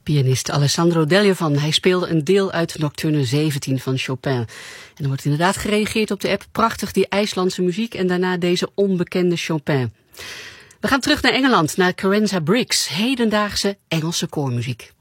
Pianist Alessandro Deliovan. Hij speelde een deel uit Nocturne 17 van Chopin. En er wordt inderdaad gereageerd op de app. Prachtig, die IJslandse muziek en daarna deze onbekende Chopin. We gaan terug naar Engeland, naar Carenza Briggs. Hedendaagse Engelse koormuziek.